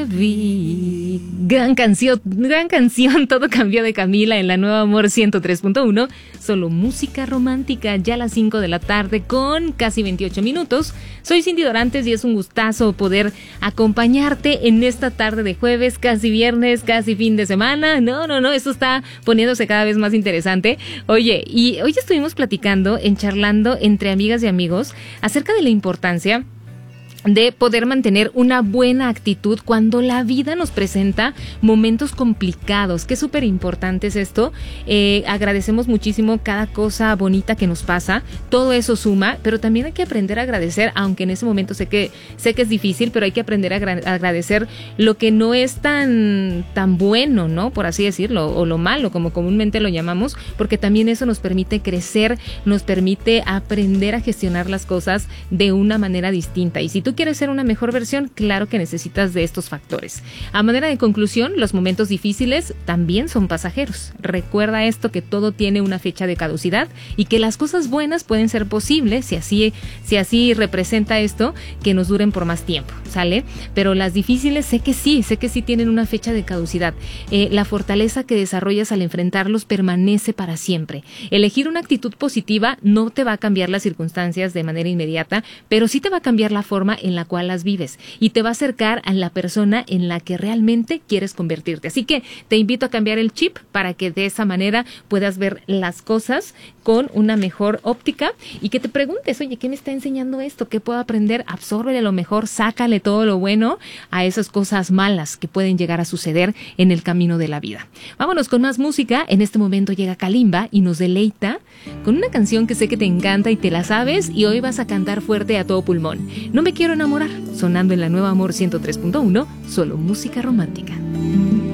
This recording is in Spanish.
Gran canción, todo cambió de Camila en la Nueva Amor 103.1, solo música romántica, ya a las 5 de la tarde con casi 28 minutos. Soy Cindy Dorantes y es un gustazo poder acompañarte en esta tarde de jueves, casi viernes, casi fin de semana. No, esto está poniéndose cada vez más interesante. Oye, y hoy estuvimos platicando, charlando entre amigas y amigos acerca de la importancia de poder mantener una buena actitud cuando la vida nos presenta momentos complicados. Qué súper importante es esto. Agradecemos muchísimo cada cosa bonita que nos pasa. Todo eso suma, pero también hay que aprender a agradecer, aunque en ese momento sé que es difícil, pero hay que aprender a agradecer lo que no es tan bueno, ¿no? Por así decirlo, o lo malo, como comúnmente lo llamamos, porque también eso nos permite crecer, nos permite aprender a gestionar las cosas de una manera distinta. Y si tú quieres ser una mejor versión, claro que necesitas de estos factores. A manera de conclusión, los momentos difíciles también son pasajeros. Recuerda esto, que todo tiene una fecha de caducidad y que las cosas buenas pueden ser posibles, si así representa esto, que nos duren por más tiempo, ¿sale? Pero las difíciles sé que sí tienen una fecha de caducidad. La fortaleza que desarrollas al enfrentarlos permanece para siempre. Elegir una actitud positiva no te va a cambiar las circunstancias de manera inmediata, pero sí te va a cambiar la forma en la cual las vives y te va a acercar a la persona en la que realmente quieres convertirte. Así que te invito a cambiar el chip para que de esa manera puedas ver las cosas con una mejor óptica y que te preguntes, oye, ¿qué me está enseñando esto? ¿Qué puedo aprender? Absórbele a lo mejor, sácale todo lo bueno a esas cosas malas que pueden llegar a suceder en el camino de la vida. Vámonos con más música. En este momento llega Kalimba y nos deleita con una canción que sé que te encanta y te la sabes, y hoy vas a cantar fuerte a todo pulmón. No me quiero enamorar, sonando en la Nueva Amor 103.1, solo música romántica.